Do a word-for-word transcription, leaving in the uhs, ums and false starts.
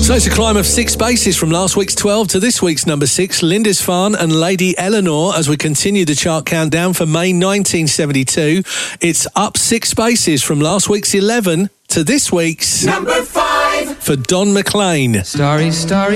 So it's a climb of six spaces from last week's twelve to this week's number six, Lindisfarne and Lady Eleanor, as we continue the chart countdown for May nineteen seventy-two. It's up six spaces from last week's eleven to this week's number five for Don McLean. Starry, starry